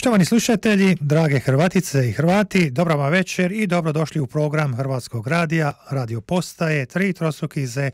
Poštovani slušatelji, drage Hrvatice i Hrvati, dobra vam večer i dobrodošli u program Hrvatskog radija, radio postaje 3 trostruki Z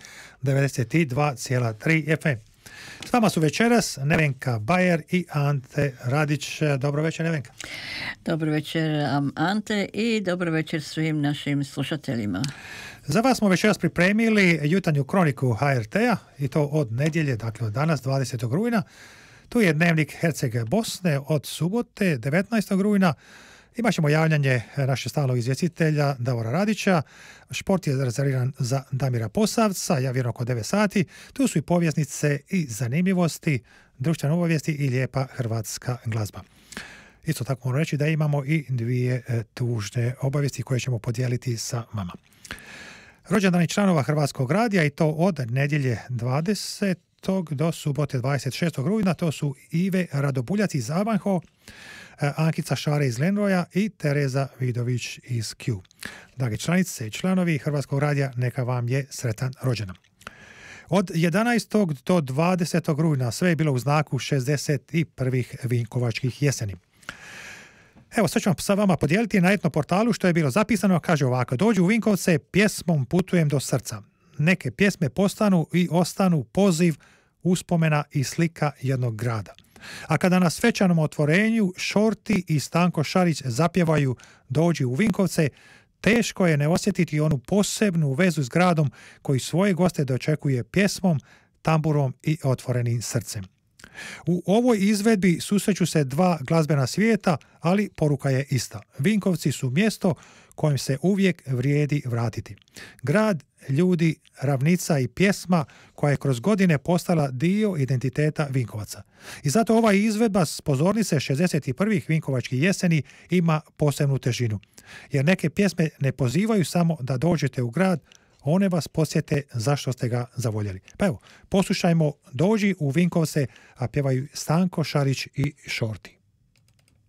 92,3 FM. S vama su večeras Nevenka Bajer i Ante Radić. Dobro večer, Nevenka. Dobro večer, Ante, i dobro večer svim našim slušateljima. Za vas smo večeras pripremili jutarnju kroniku HRT-a i to od nedjelje, dakle od danas 20. rujna. Tu je dnevnik Herceg Bosne od subote 19. rujna. Imat ćemo javljanje našeg stalnog izvjestitelja Davora Radića. Šport je rezerviran za Damira Posavca, ja vjerujem oko 9 sati. Tu su i povjesnice i zanimljivosti, društvene obavijesti i lijepa hrvatska glazba. Isto tako moram reći da imamo i 2 tužne obavijesti koje ćemo podijeliti sa vama. Rođendani članova Hrvatskog radija i to od nedjelje 20. do subote 26. rujna, to su Ive Radobuljac iz Abanho, Ankica Šare iz Lenroja i Tereza Vidović iz Q. Dragi članice i članovi Hrvatskog radija, neka vam je sretan rođendan. Od 11. do 20. rujna sve je bilo u znaku 61. Vinkovačkih jeseni. Evo, sad ću vam sa vama podijeliti na etno portalu što je bilo zapisano. Kaže ovako: dođu u Vinkovce, pjesmom putujem do srca. Neke pjesme postanu i ostanu poziv, uspomena i slika jednog grada. A kada na svečanom otvorenju Šorti i Stanko Šarić zapjevaju Dođi u Vinkovce, teško je ne osjetiti onu posebnu vezu s gradom koji svoje goste dočekuje pjesmom, tamburom i otvorenim srcem. U ovoj izvedbi susreću se 2 glazbena svijeta, ali poruka je ista. Vinkovci su mjesto kojem se uvijek vrijedi vratiti. Grad, ljudi, ravnica i pjesma koja je kroz godine postala dio identiteta Vinkovaca. I zato ova izvedba s pozornice 61. Vinkovačkih jeseni ima posebnu težinu. Jer neke pjesme ne pozivaju samo da dođete u grad, one vas podsjete zašto ste ga zavoljeli. Pa evo, poslušajmo Dođi u Vinkovce, a pjevaju Stanko Šarić i Šorti.